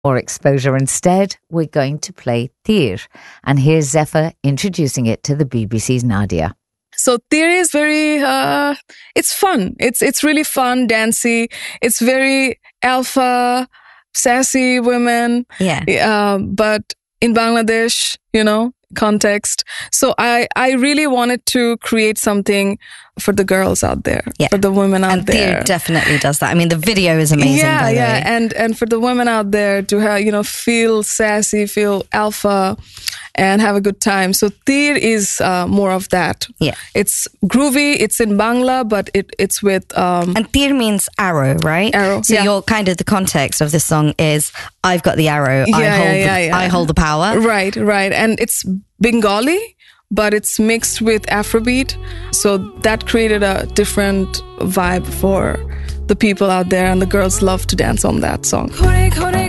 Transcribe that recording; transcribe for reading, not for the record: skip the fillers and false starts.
or exposure. Instead, we're going to play Tir. And here's Zephyr introducing it to the BBC's Nadia. So Tir is very, it's fun. It's really fun, dancey. It's very alpha, sassy women. Yeah. But in Bangladesh, context. So I really wanted to create something for the girls out there, for the women out there. And Tir definitely does that. I mean, the video is amazing. Yeah. And for the women out there to have, feel sassy, feel alpha, and have a good time. So Tir is more of that. Yeah. It's groovy. It's in Bangla, but it's with... and Tir means arrow, right? Arrow, So your kind of the context of this song is, I've got the arrow, I hold the power. Right. And it's Bengali, but it's mixed with Afrobeat. So that created a different vibe for the people out there, and the girls love to dance on that song.